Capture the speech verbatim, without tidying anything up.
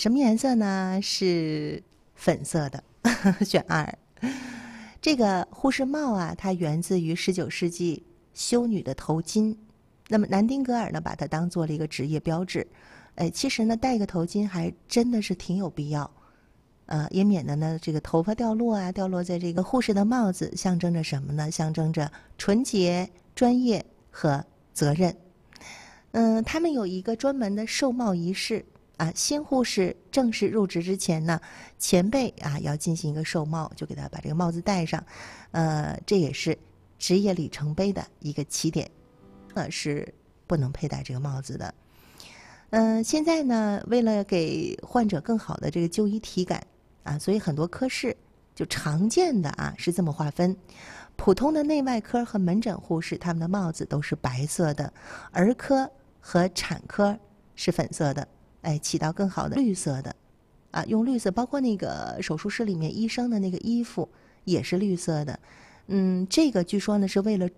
什么颜色呢？是粉色的，选二。这个护士帽啊，它源自于十九世纪修女的头巾。那么南丁格尔呢，把它当做了一个职业标志。哎，其实呢，戴个头巾还真的是挺有必要，呃，也免得呢这个头发掉落啊，掉落在这个护士的帽子，象征着什么呢？象征着纯洁、专业和责任。嗯、呃，他们有一个专门的授帽仪式。啊，新护士正式入职之前呢，前辈啊要进行一个授帽，就给他把这个帽子戴上，呃，这也是职业里程碑的一个起点，呃，是不能佩戴这个帽子的。嗯、呃，现在呢，为了给患者更好的这个就医体感啊，所以很多科室就常见的啊是这么划分：普通的内外科和门诊护士，他们的帽子都是白色的，儿科和产科是粉色的。哎，起到更好的绿色的，啊，用绿色，包括那个手术室里面医生的那个衣服也是绿色的，嗯，这个据说呢是为了